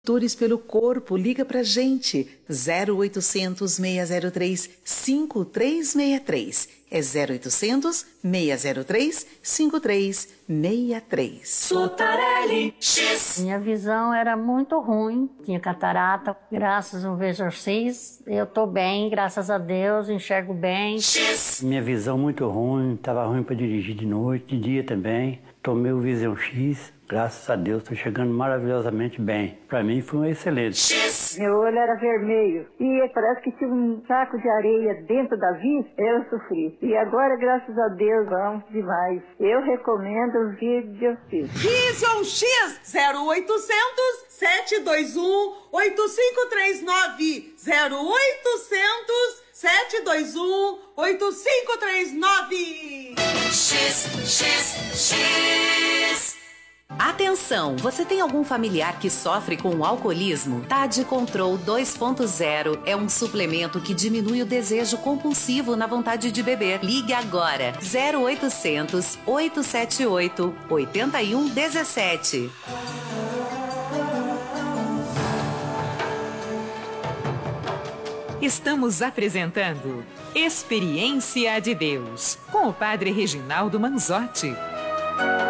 Dores pelo corpo, liga pra gente, 0800 603 5363. É 0800 603 5363. Sutarelli X. Minha visão era muito ruim, tinha catarata, graças ao exorcismo, eu tô bem, graças a Deus, enxergo bem. X. Minha visão muito ruim, estava ruim para dirigir de noite, de dia também. Tomei o Visão X, graças a Deus, estou chegando maravilhosamente bem. Para mim foi um excelente. X. Meu olho era vermelho e parece que tinha um saco de areia dentro da vista, eu sofri. E agora, graças a Deus, vamos demais. Eu recomendo o Vision X. Vision X 0800 721 8539 0800 721 8539. X, X, X. Atenção, você tem algum familiar que sofre com o alcoolismo? Tade Control 2.0 é um suplemento que diminui o desejo compulsivo na vontade de beber. Ligue agora, 0800 878 8117. Estamos apresentando Experiência de Deus, com o Padre Reginaldo Manzotti.